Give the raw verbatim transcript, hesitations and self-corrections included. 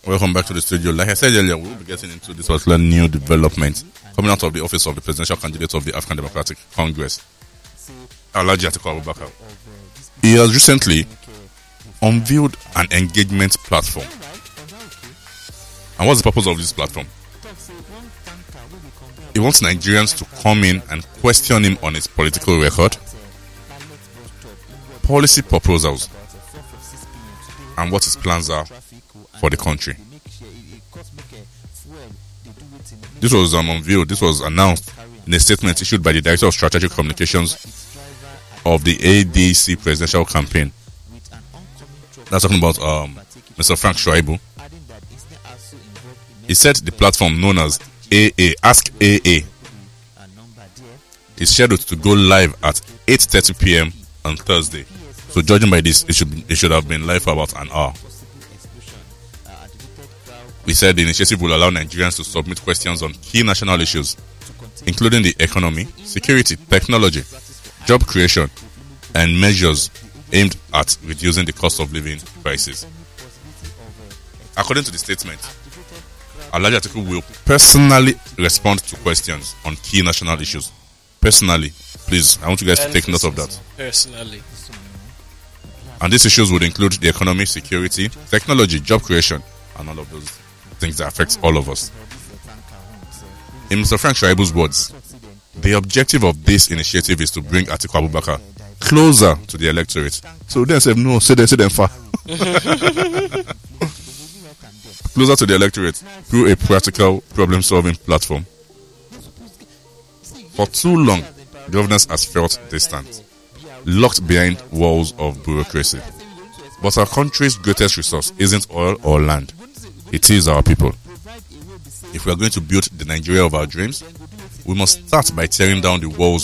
Welcome back to the studio. Like I said earlier, we'll be getting into this particular new development coming out of the office of the presidential candidate of the African Democratic Congress, Alhaji Atiku Abubakar. He has recently unveiled an engagement platform. And what's the purpose of this platform? He wants Nigerians to come in and question him on his political record, policy proposals, and what his plans are for the country. This was um, unveiled, this was announced in a statement issued by the Director of Strategic Communications of the A D C presidential campaign. That's talking about um, Mister Frank Shaibu. He said the platform known as A A, Ask A A, is scheduled to go live at eight thirty p.m. on Thursday. So judging by this, it should, it should have been live for about an hour. We said the initiative will allow Nigerians to submit questions on key national issues, including the economy, security, technology, job creation, and measures aimed at reducing the cost of living crisis. According to the statement, Alhaji Atiku will personally respond to questions on key national issues. Personally, please, I want you guys to take note of that. Personally. And these issues would include the economy, security, technology, job creation, and all of those things that affect all of us. In Mister Frank Shaibu's words, the objective of this initiative is to bring Atiku Abubakar closer to the electorate. So then say no, say them, say them far. Closer to the electorate through a practical problem-solving platform. For too long, governance has felt distant, locked behind walls of bureaucracy. But our country's greatest resource isn't oil or land. It is our people. If we are going to build the Nigeria of our dreams, we must start by tearing down the walls